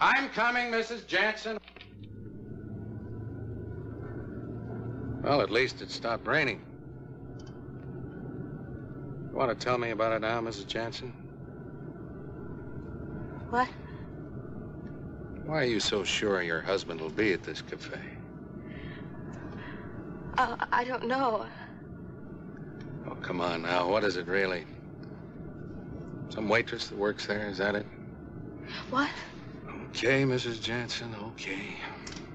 I'm coming, Mrs. Jansen. Well, at least it stopped raining. You want to tell me about it now, Mrs. Jansen? What? Why are you so sure your husband will be at this cafe? I don't know. Oh, come on now. What is it really? Some waitress that works there, is that it? What? Okay, Mrs. Jansen, okay.